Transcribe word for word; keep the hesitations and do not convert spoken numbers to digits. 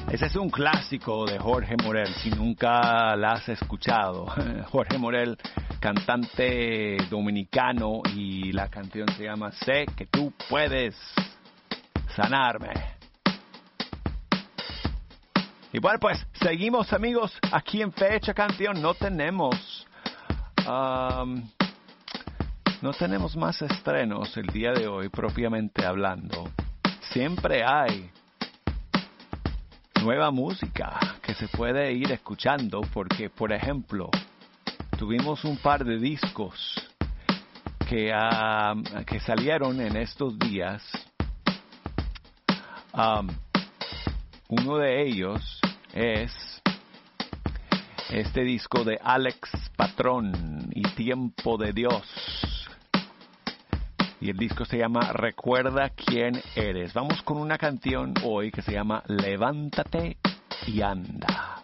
Ese es un clásico de Jorge Morel, si nunca la has escuchado. Jorge Morel, cantante dominicano, y la canción se llama Sé que tú puedes sanarme. Y bueno, pues seguimos, amigos, aquí en Fecha Canción. No tenemos um, no tenemos más estrenos el día de hoy, propiamente hablando. Siempre hay nueva música que se puede ir escuchando, porque, por ejemplo, tuvimos un par de discos que, uh, que salieron en estos días. Um, uno de ellos es este disco de Alex Patrón y Tiempo de Dios. Y el disco se llama Recuerda quién eres. Vamos con una canción hoy que se llama Levántate y anda.